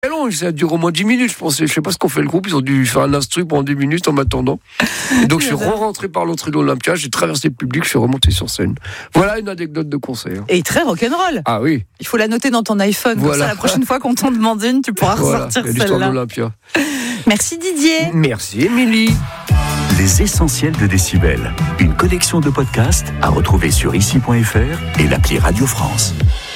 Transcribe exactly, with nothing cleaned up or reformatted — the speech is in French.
long, ça dure au moins dix minutes, je pensais. Je sais pas ce qu'on fait le groupe, ils ont dû faire un instru pendant dix minutes en m'attendant. Et donc je suis re-rentré par l'entrée de l'Olympia, j'ai traversé le public, je suis remonté sur scène. Voilà une anecdote de concert. Et très rock'n'roll. Ah oui. Il faut la noter dans ton iPhone, voilà. Comme ça la prochaine fois qu'on t'en demande une, tu pourras voilà, ressortir l'histoire celle-là. de l'Olympia. Merci Didier. Merci Émilie. Les essentiels de Décibel, une collection de podcasts à retrouver sur ici point f r et l'appli Radio France.